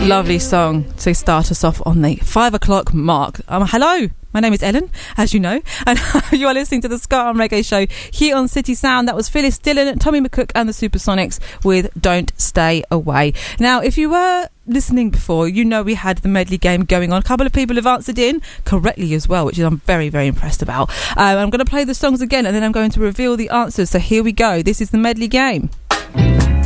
Lovely song to start us off on the 5 o'clock mark. Hello, my name is Ellen, as you know, and you are listening to the Ska and Reggae Show here on City Sound. That was Phyllis Dillon, Tommy McCook and the Supersonics with Don't Stay Away. Now, if you were listening before, you know we had the medley game going on. A couple of people have answered in correctly as well, which I'm very, very impressed about. I'm going to play the songs again and then I'm going to reveal the answers. So here we go. This is the medley game.